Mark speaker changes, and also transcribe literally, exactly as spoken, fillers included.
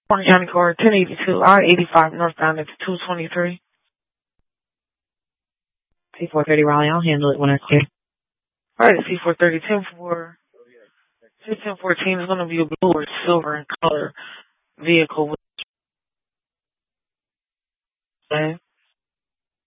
Speaker 1: Warren County Court, ten eighty-two, I eighty-five northbound at two twenty-three.
Speaker 2: C four thirty Raleigh, I'll handle it when it's here.
Speaker 1: Alright, C four thirty, ten four, fifteen fourteen is going to be a blue or silver in color vehicle with